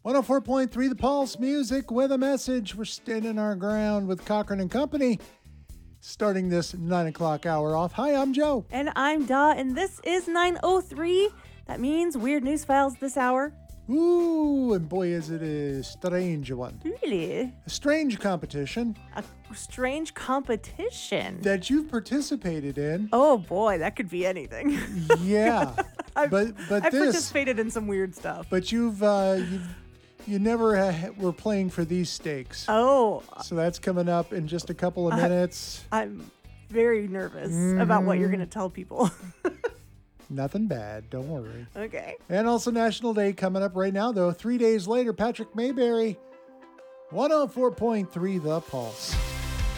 104.3 The Pulse, music with a message. We're standing our ground with Cochran and Company, starting this 9 o'clock hour off. Hi, I'm Joe. And I'm Da, and this is 9:03. That means Weird News Files this hour. Ooh, and boy, is it a strange one. Really? A strange competition A strange competition. that you've participated in. Oh boy, that could be anything. Yeah, I've but I've this, participated in some weird stuff. but you never were playing for these stakes. Oh, So that's coming up in just a couple of minutes. I'm very nervous about what you're going to tell people. Nothing bad, don't worry. Okay. And also National Day coming up right now, though. 3 days later, Patrick Mayberry, 104.3 The Pulse.